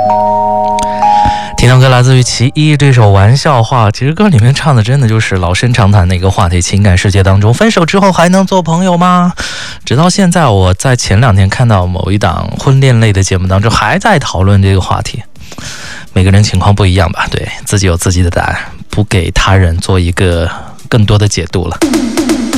听到歌来自于其一这首玩笑话，其实歌里面唱的真的就是老生常谈的一个话题，情感世界当中分手之后还能做朋友吗？直到现在，我在前2天看到某一档婚恋类的节目当中还在讨论这个话题。每个人情况不一样吧，对，自己有自己的答案，不给他人做一个更多的解读了。